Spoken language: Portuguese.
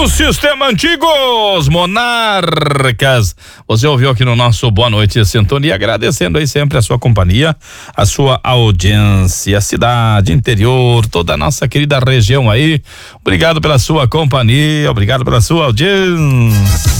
do Sistema Antigos, Monarcas. Você ouviu aqui no nosso Boa Noite Sintonia, agradecendo aí sempre a sua companhia, a sua audiência, cidade, interior, toda a nossa querida região aí. Obrigado pela sua companhia, obrigado pela sua audiência.